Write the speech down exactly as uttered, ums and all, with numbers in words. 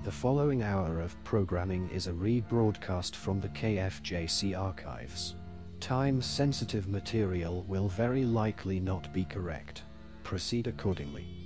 The following hour of programming is a rebroadcast from the K F J C archives. Time-sensitive material will very likely not be correct. Proceed accordingly.